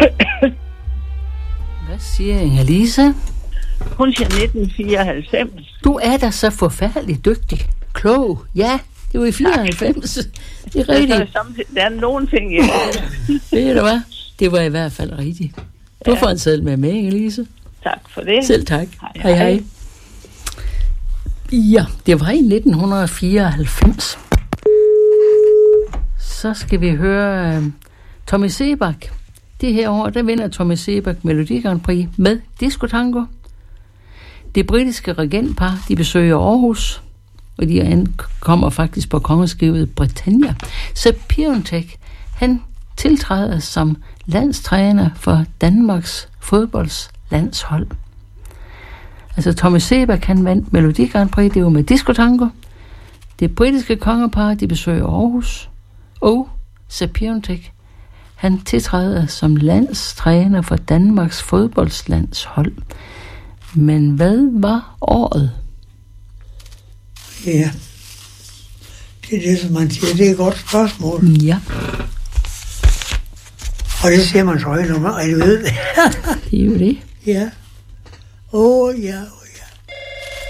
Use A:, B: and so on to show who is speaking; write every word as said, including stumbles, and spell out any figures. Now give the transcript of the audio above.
A: Hvad siger Inge-Lise?
B: Hun siger nitten fireoghalvfems.
A: Du er da så forfærdeligt dygtig. Klog. Ja, det var i fireoghalvfems. Det er rigtigt.
B: Der er, der er nogle ting, jeg
A: Ved du hvad? Det var i hvert fald rigtigt. Du ja. får en seddel med med, Inge-Lise.
B: Tak for det.
A: Selv tak.
B: Hej,
A: hej. hej. hej. Ja, det var i nitten fireoghalvfems. Så skal vi høre uh, Tommy Sebak. Det her år, der vinder Tommy Sebak Melodi Grand Prix med Disco Tango. Det britiske regentpar, de besøger Aarhus, og de ankommer faktisk på kongeskibet Britannia. Sepp Piontek, han tiltræder som landstræner for Danmarks fodboldslandshold. Altså Tommy Sebak, han vandt Melodi Grand Prix, det var med Disco Tango. Det britiske kongepar, de besøger Aarhus, og Sepp Piontek, han tiltræder som landstræner for Danmarks fodboldslandshold. Men hvad var året?
C: Ja, det er det, som man siger. Det er et godt spørgsmål.
A: Ja.
C: Og det siger man så ikke, når man rigtig ved det.
A: Det er jo det.
C: Ja. Åh, oh, ja,